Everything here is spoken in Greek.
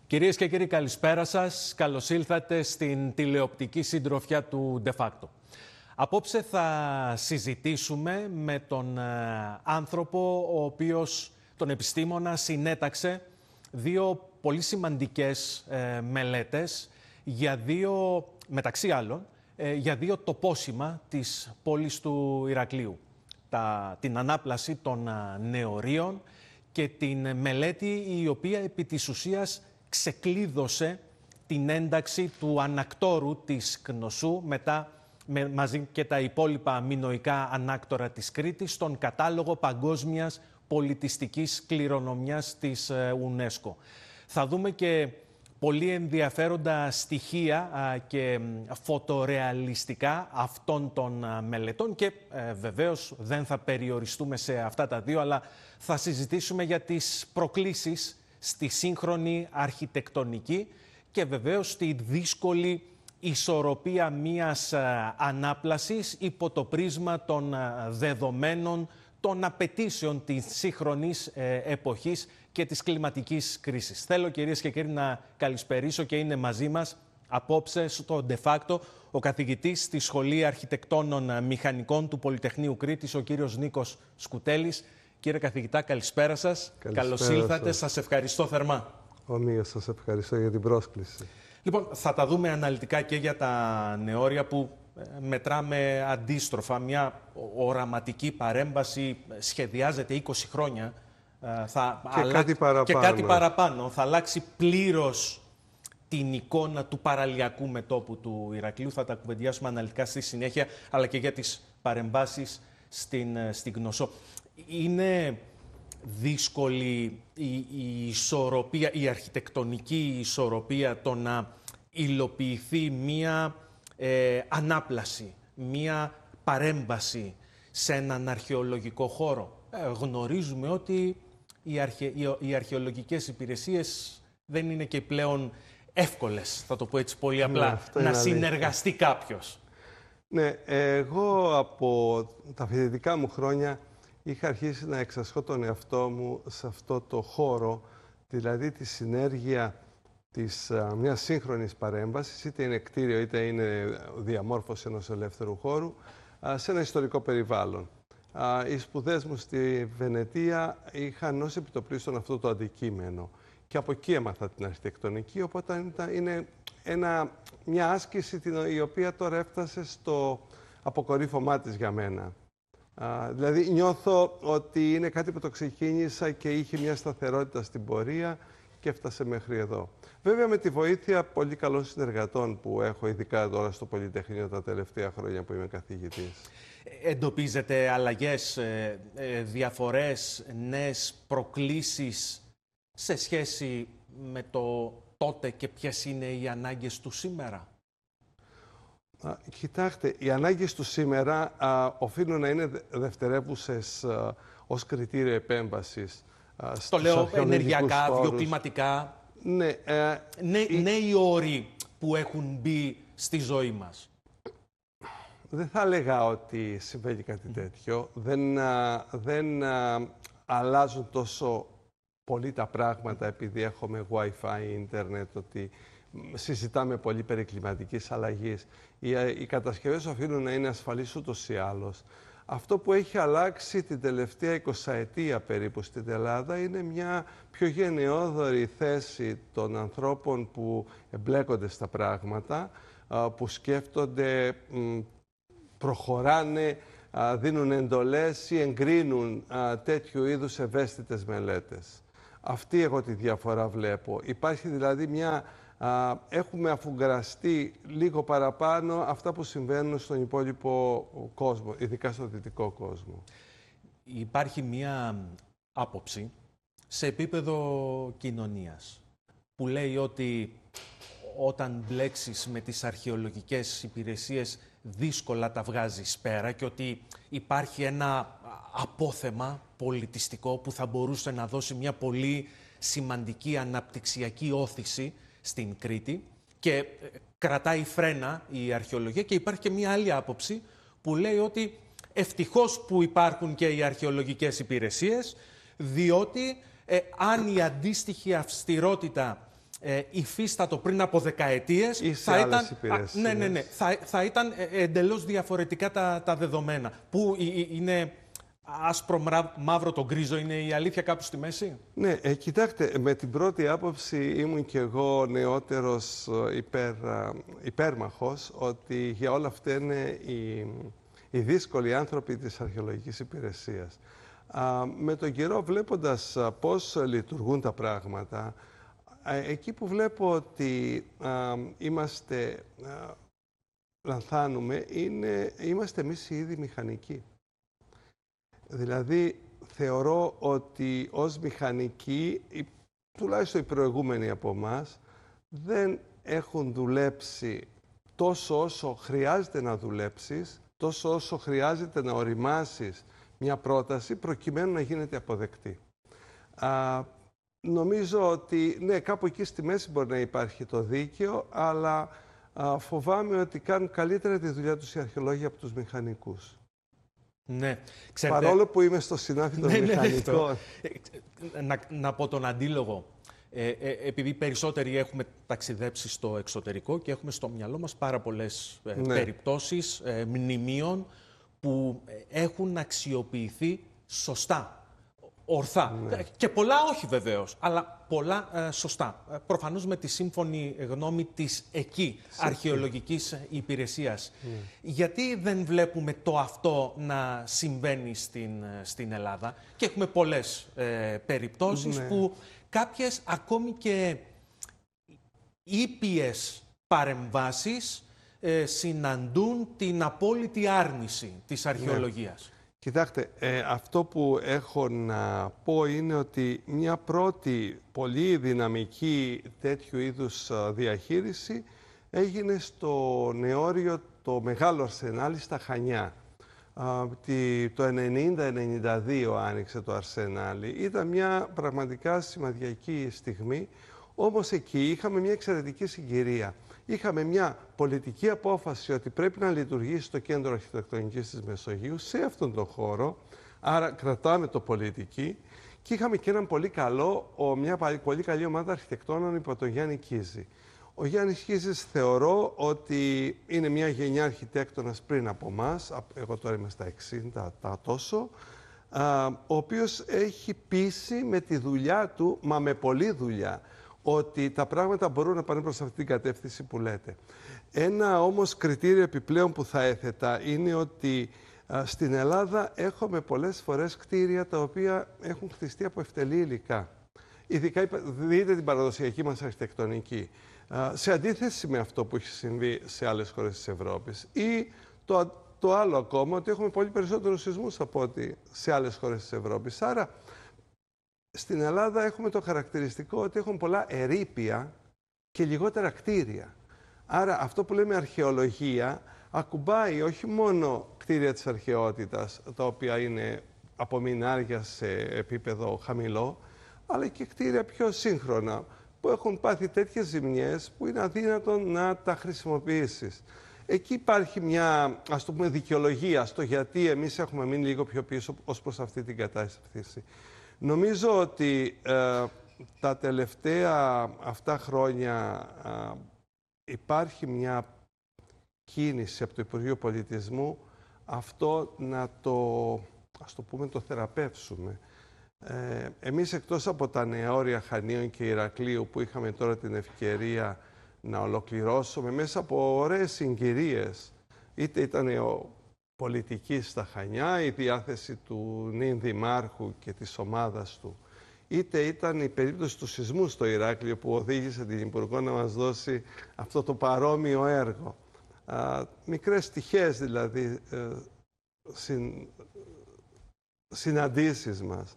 Κυρίες και κύριοι, καλησπέρα σας. Καλώς ήλθατε στην τηλεοπτική συντροφιά του De Facto. Απόψε θα συζητήσουμε με τον άνθρωπο, ο οποίος, τον επιστήμονα, συνέταξε δύο πολύ σημαντικές μελέτες για δύο, μεταξύ άλλων, για δύο τοπόσημα της πόλης του Ηρακλείου. Την ανάπλαση των νεωρίων και την μελέτη η οποία επί της ουσίας ξεκλείδωσε την ένταξη του ανακτόρου της Κνωσού μαζί και τα υπόλοιπα μινωικά ανάκτορα της Κρήτης στον κατάλογο παγκόσμιας πολιτιστικής κληρονομιάς της UNESCO. Θα δούμε και πολύ ενδιαφέροντα στοιχεία και φωτορεαλιστικά αυτών των μελετών και βεβαίως δεν θα περιοριστούμε σε αυτά τα δύο, αλλά θα συζητήσουμε για τις προκλήσεις στη σύγχρονη αρχιτεκτονική και βεβαίως στη δύσκολη ισορροπία μιας ανάπλασης υπό το πρίσμα των δεδομένων, των απαιτήσεων της σύγχρονης εποχής και της κλιματικής κρίσης. Θέλω, κυρίες και κύριοι, να καλησπερίσω και είναι μαζί μας απόψε στο De Facto ο καθηγητής στη Σχολή Αρχιτεκτόνων Μηχανικών του Πολυτεχνείου Κρήτης, ο κύριος Νίκος Σκουτέλης. Κύριε καθηγητά, καλησπέρα σας. Καλώς ήλθατε. Σας ευχαριστώ θερμά. Ομοίως, σας ευχαριστώ για την πρόσκληση. Λοιπόν, θα τα δούμε αναλυτικά και για τα νεόρια που μετράμε αντίστροφα. Μια οραματική παρέμβαση σχεδιάζεται 20 χρόνια. Και κάτι παραπάνω. Θα αλλάξει πλήρως την εικόνα του παραλιακού μετώπου του Ηρακλείου. Θα τα κουβεντιάσουμε αναλυτικά στη συνέχεια, αλλά και για τις παρεμβάσεις στην Κνωσό. Είναι δύσκολη η ισορροπία, η αρχιτεκτονική ισορροπία, το να υλοποιηθεί μία ανάπλαση, μία παρέμβαση σε έναν αρχαιολογικό χώρο. Γνωρίζουμε ότι οι αρχαιολογικές υπηρεσίες δεν είναι και πλέον εύκολες, θα το πω έτσι πολύ απλά, να συνεργαστεί κάποιος. Ναι, εγώ από τα φοιτητικά μου χρόνια είχα αρχίσει να εξασχώ τον εαυτό μου σε αυτό το χώρο, δηλαδή τη συνέργεια μιας σύγχρονης παρέμβασης, είτε είναι κτίριο είτε είναι διαμόρφωση ενός ελεύθερου χώρου, σε ένα ιστορικό περιβάλλον. Οι σπουδές μου στη Βενετία είχαν ως επιτοπλίστων αυτό το αντικείμενο και από εκεί έμαθα την αρχιτεκτονική, οπότε είναι μια άσκηση η οποία τώρα έφτασε στο αποκορύφωμά της για μένα. Δηλαδή νιώθω ότι είναι κάτι που το ξεκίνησα και είχε μια σταθερότητα στην πορεία και έφτασε μέχρι εδώ. Βέβαια με τη βοήθεια πολύ καλών συνεργατών που έχω, ειδικά τώρα στο Πολυτεχνείο τα τελευταία χρόνια που είμαι καθηγητής. Εντοπίζετε αλλαγές, διαφορές, νέες προκλήσεις σε σχέση με το τότε και ποιες είναι οι ανάγκες του σήμερα? Κοιτάξτε, οι ανάγκες του σήμερα οφείλουν να είναι δευτερεύουσες ως κριτήριο επέμβασης. Το λέω ενεργειακά, βιοκλιματικά. Ναι, νέοι όροι που έχουν μπει στη ζωή μας. Δεν θα έλεγα ότι συμβαίνει κάτι τέτοιο. Δεν αλλάζουν τόσο πολύ τα πράγματα επειδή έχουμε Wi-Fi, ίντερνετ, ότι συζητάμε πολύ περί κλιματικής αλλαγής. Οι κατασκευές οφείλουν να είναι ασφαλείς ούτως ή άλλως. Αυτό που έχει αλλάξει την τελευταία 20ετία περίπου στην Ελλάδα είναι μια πιο γενναιόδορη θέση των ανθρώπων που εμπλέκονται στα πράγματα, που σκέφτονται, προχωράνε, δίνουν εντολές ή εγκρίνουν τέτοιου είδους ευαίσθητες μελέτες. Αυτή εγώ τη διαφορά βλέπω. Υπάρχει δηλαδή έχουμε αφουγκραστεί λίγο παραπάνω αυτά που συμβαίνουν στον υπόλοιπο κόσμο, ειδικά στο δυτικό κόσμο. Υπάρχει μία άποψη σε επίπεδο κοινωνίας που λέει ότι όταν μπλέξεις με τις αρχαιολογικές υπηρεσίες δύσκολα τα βγάζεις πέρα και ότι υπάρχει ένα απόθεμα πολιτιστικό που θα μπορούσε να δώσει μια πολύ σημαντική αναπτυξιακή όθηση στην Κρήτη και κρατάει φρένα η αρχαιολογία. Και υπάρχει και μια άλλη άποψη που λέει ότι ευτυχώς που υπάρχουν και οι αρχαιολογικές υπηρεσίες, διότι αν η αντίστοιχη αυστηρότητα υφίστατο πριν από δεκαετίες, ή σε άλλες υπηρεσίες. ναι. Θα ήταν εντελώς διαφορετικά τα δεδομένα. Που είναι άσπρο μαύρο το γκρίζο, είναι η αλήθεια κάπου στη μέση? Ναι, κοιτάξτε, με την πρώτη άποψη ήμουν και εγώ νεότερος υπέρμαχος ότι για όλα αυτά είναι οι δύσκολοι άνθρωποι της αρχαιολογικής υπηρεσίας. Με τον καιρό, βλέποντας πώς λειτουργούν τα πράγματα, εκεί που βλέπω ότι λανθάνουμε, είμαστε εμείς οι ίδιοι μηχανικοί. Δηλαδή, θεωρώ ότι ως μηχανικοί, τουλάχιστον οι προηγούμενοι από εμάς, δεν έχουν δουλέψει τόσο όσο χρειάζεται να δουλέψεις, τόσο όσο χρειάζεται να οριμάσεις μια πρόταση προκειμένου να γίνεται αποδεκτή. Νομίζω ότι, ναι, κάπου εκεί στη μέση μπορεί να υπάρχει το δίκαιο, αλλά φοβάμαι ότι κάνουν καλύτερα τη δουλειά τους οι αρχαιολόγοι από τους μηχανικούς. Ναι. Ξέρετε, παρόλο που είμαι στο συνάφι των μηχανικών. Να πω τον αντίλογο. Επειδή περισσότεροι έχουμε ταξιδέψει στο εξωτερικό και έχουμε στο μυαλό μας πάρα πολλές περιπτώσεις μνημείων που έχουν αξιοποιηθεί σωστά, ορθά. Ναι. Και πολλά όχι βεβαίως, αλλά πολλά σωστά. Προφανώς με τη σύμφωνη γνώμη της εκεί αρχαιολογικής υπηρεσίας. Γιατί δεν βλέπουμε το αυτό να συμβαίνει στην Ελλάδα? Και έχουμε πολλές περιπτώσεις που κάποιες ακόμη και ήπιες παρεμβάσεις συναντούν την απόλυτη άρνηση της αρχαιολογίας. Κοιτάξτε, αυτό που έχω να πω είναι ότι μια πρώτη πολύ δυναμική τέτοιου είδους διαχείριση έγινε στο νεόριο το Μεγάλο Αρσενάλι στα Χανιά. Το 90-92 άνοιξε το Αρσενάλι. Ήταν μια πραγματικά σημαδιακή στιγμή, όμως εκεί είχαμε μια εξαιρετική συγκυρία. Είχαμε μια πολιτική απόφαση ότι πρέπει να λειτουργήσει το Κέντρο Αρχιτεκτονικής της Μεσογείου σε αυτόν τον χώρο, άρα κρατάμε το πολιτική, και είχαμε και μια πολύ καλή ομάδα αρχιτεκτόνων υπό τον Γιάννη Κίζη. Ο Γιάννης Κίζης θεωρώ ότι είναι μια γενιά αρχιτέκτονας πριν από εμάς, εγώ τώρα είμαι στα 60 τόσο, ο οποίος έχει πείσει με τη δουλειά του, μα με πολλή δουλειά, ότι τα πράγματα μπορούν να πάνε προς αυτή την κατεύθυνση που λέτε. Ένα όμως κριτήριο επιπλέον που θα έθετα είναι ότι στην Ελλάδα έχουμε πολλές φορές κτίρια τα οποία έχουν χτιστεί από ευτελή υλικά. Ειδικά δείτε την παραδοσιακή μας αρχιτεκτονική. Σε αντίθεση με αυτό που έχει συμβεί σε άλλες χώρες της Ευρώπης. Ή το άλλο ακόμα, ότι έχουμε πολύ περισσότερους σεισμούς από ό,τι σε άλλες χώρες της Ευρώπης. Άρα, στην Ελλάδα έχουμε το χαρακτηριστικό ότι έχουν πολλά ερείπια και λιγότερα κτίρια. Άρα αυτό που λέμε αρχαιολογία ακουμπάει όχι μόνο κτίρια της αρχαιότητας, τα οποία είναι απομεινάρια σε επίπεδο χαμηλό, αλλά και κτίρια πιο σύγχρονα, που έχουν πάθει τέτοιες ζημιές που είναι αδύνατον να τα χρησιμοποιήσεις. Εκεί υπάρχει μια, ας το πούμε, δικαιολογία στο γιατί εμείς έχουμε μείνει λίγο πιο πίσω ως προς αυτή την κατάσταση. Νομίζω ότι τα τελευταία αυτά χρόνια υπάρχει μια κίνηση από το Υπουργείο Πολιτισμού αυτό να το θεραπεύσουμε. Εμείς, εκτός από τα νεόρια Χανίων και Ηρακλείου που είχαμε τώρα την ευκαιρία να ολοκληρώσουμε μέσα από ωραίες συγκυρίες, είτε ήταν πολιτική στα Χανιά, η διάθεση του νυν δημάρχου και της ομάδας του, είτε ήταν η περίπτωση του σεισμού στο Ηράκλειο που οδήγησε την Υπουργό να μας δώσει αυτό το παρόμοιο έργο. Μικρές τυχές δηλαδή συναντήσεις μας.